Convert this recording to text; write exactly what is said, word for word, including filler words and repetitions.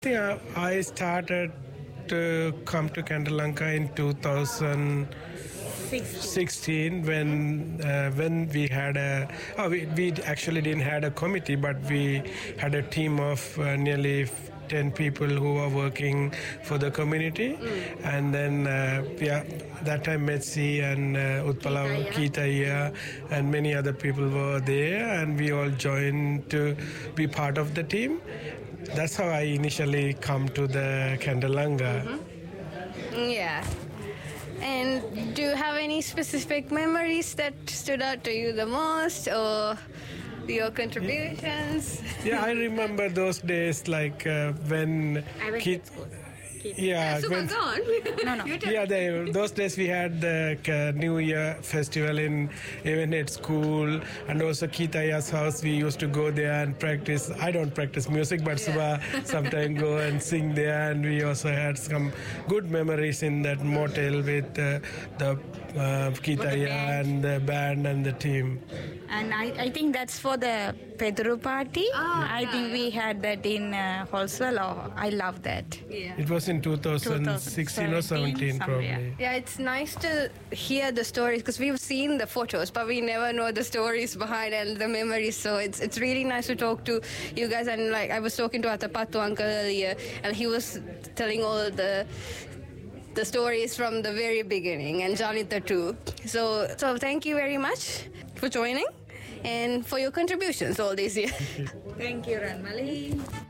Yeah, I started to come to Kandalanka in two thousand sixteen when uh, when we had a oh, we, we actually didn't had a committee, but we had a team of uh, nearly ten people who were working for the community. Mm. And then uh, yeah, that time Metsi and uh, Utpala Keetaya and many other people were there, and we all joined to be part of the team. That's how I initially come to the Kandalanga. Mm-hmm. Yeah. And do you have any specific memories that stood out to you the most, or your contributions? Yeah, I remember those days, like uh, when kids. Yeah, so when, gone. no, no. Yeah, they, those days we had the uh, New Year festival in even at school, and also Keetaya's house. We used to go there and practice. I don't practice music, but yeah. Suba sometimes go and sing there. And we also had some good memories in that motel with uh, the uh, Keetaya and the band and the team. And I, I think that's for the Pedro party. Oh, I yeah. think we had that in uh, Holswell. Oh, I love that. Yeah. It was in two thousand sixteen or seventeen, probably. Yeah, it's nice to hear the stories because we've seen the photos, but we never know the stories behind and the memories. So it's it's really nice to talk to you guys. And like I was talking to Atapattu uncle earlier, and he was telling all the the stories from the very beginning, and Janita too. So so thank you very much for joining and for your contributions all these years. Thank you, Ranmali.